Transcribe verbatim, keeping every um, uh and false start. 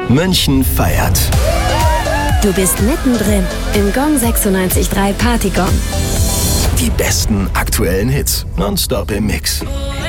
München feiert. Du bist mittendrin im Gong sechsundneunzig Komma drei Party Gong. Die besten aktuellen Hits nonstop im Mix.